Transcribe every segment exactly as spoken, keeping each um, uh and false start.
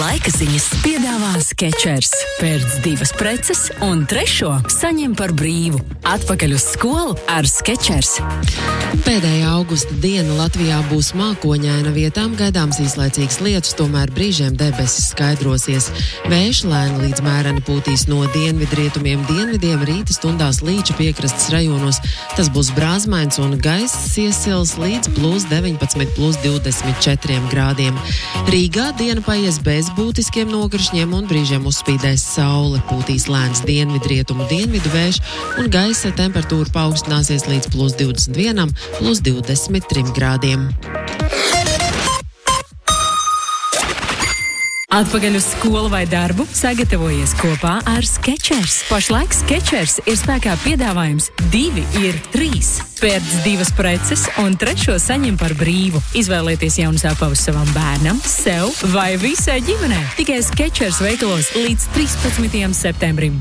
Laika ziņas piedāvā Skechers. Pērc divas preces un trešo saņem par brīvu. Atpakaļ uz skolu ar Skechers. Pēdējā augusta diena Latvijā būs mākoņaina, vietām gaidāms īslaicīgs lietus, tomēr brīžiem debesis skaidrosies. Vējš lēni līdz mēreni pūtīs no dienvidrietumiem dienvidiem, rīta stundās Līča piekrastes rajonos. Tas būs brāzmains un gaiss iesils līdz plus deviņpadsmit, plus divdesmit četriem grādiem. Rīgā diena paies bez būtiskiem nokrišņiem un brīžiem uzspīdēs saule, pūtīs lēns dienvidrietumu dienvidu vējš un gaisa temperatūra paaugstināsies līdz plus divdesmit vienam, plus divdesmit trim grādiem. Atpakaļ uz skolu vai darbu sagatavojies kopā ar Skechers. Pašlaik Skechers ir spēkā piedāvājums divi ir trīs. Pērc divas preces un trešo saņem par brīvu. Izvēlieties jaunas apavus savam bērnam, sev vai visai ģimenei. Tikai Skechers veikalos līdz trīspadsmitajam septembrim.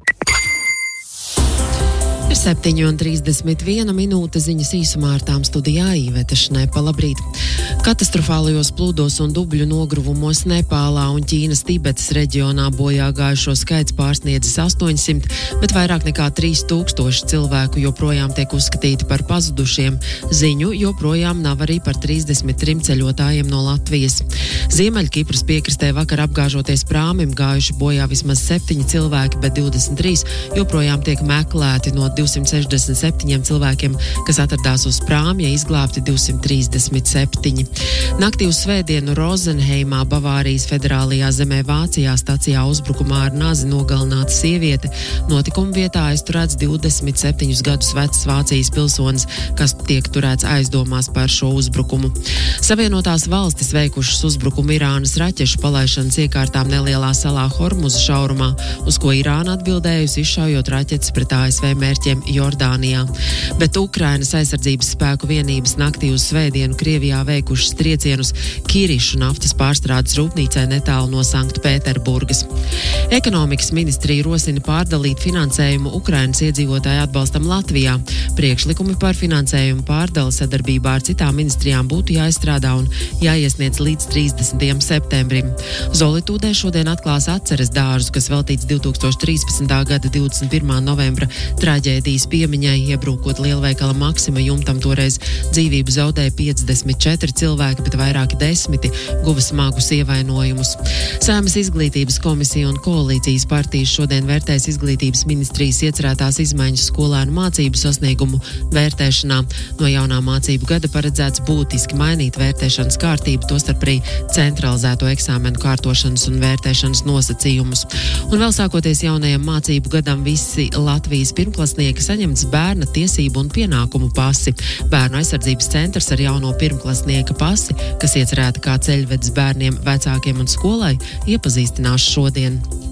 Ir septiņi un trīsdesmit viena minūte, ziņas īsumā ar tām studijā Īveta Šnepa. Labrīt! Katastrofālajos plūdos un dubļu nogruvumos Nepālā un Ķīnas Tibetas reģionā bojā gājušo skaits pārsniedzis astoņsimt, bet vairāk nekā trīs tūkstoši cilvēku joprojām tiek uzskatīti par pazudušiem. Ziņu joprojām nav arī par trīsdesmit trim ceļotājiem no Latvijas. Ziemeļkipras piekrastē vakar apgāžoties prāmim gājuši bojā vismaz septiņi cilvēki, bet divdesmit trīs joprojām tiek meklēti no divsimt sešdesmit septiņiem cilvēkiem, kas atradās uz prāmja, izglābti divsimt trīsdesmit septiņi. Naktī uz svētdienu Rozenheimā, Bavārijas federālajā zemē Vācijā stacijā uzbrukumā ar nazi nogalināta sieviete. Notikuma vietā aizturēts divdesmit septiņus gadus vecs Vācijas pilsonis, kas tiek turēts aizdomās par šo uzbrukumu. Savienotās valstis veikušas uzbrukumu Irānas raķešu palaišanas iekārtām nelielā salā Hormuza šaurumā, uz ko Irāna atbildējusi izšaujot raķetes pret A S V mērķiem Jordānijā. Bet Ukrainas aizsardzības spēku vienības naktī uz svētdienu Krievijā veikušas triecienus Kirišu naftas pārstrādes rūpnīcai netālu no Sanktpēterburgas. Ekonomikas ministrija rosina pārdalīt finansējumu Ukrainas iedzīvotāju atbalstam Latvijā. Priekšlikumi par finansējumu pārdali sadarbībā ar citām ministrijām būtu jāizstrādā un jāiesniedz līdz trīsdesmitajam septembrim. Zolitūdē šodien atklās atceres dārzu, kas veltīts divtūkstoš trīspadsmitā gada divdesmit pirmā novembra traģēdijas piemiņai, iebrukot lielveikala Maksima jumtam, toreiz dzīvību zaudēja piecdesmit četri cilvēki, bet vairāki desmiti guva smagus ievainojumus. Saeimas izglītības komisija un koalīcijas partijas šodien vērtēs izglītības ministrijas iecerētās izmaiņas skolēnu mācību sasniegumu vērtēšanā. No jaunā mācību gada paredzēts būtiski mainīt vērtēšanas kārtību, tostarp arī centralizēto eksāmenu kārtošanas un vērtēšanas nosacījumus. Un vēl sākoties jaunajam mācību gadam visi Latvijas pirmklasnieki saņemts bērna tiesību un pienākumu pasi. Bērnu aizsardzības centrs ar jauno pirmklasnieka pasi, kas iecerēta kā ceļvedis bērniem, vecākiem un skolai, iepazīstinās šodien.